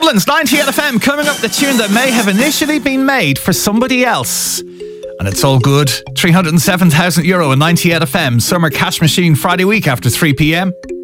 Dublin's 98 FM coming up, the tune that may have initially been made for somebody else. And it's all good. €307,000 and 98 FM Summer Cash Machine Friday week after 3 p.m.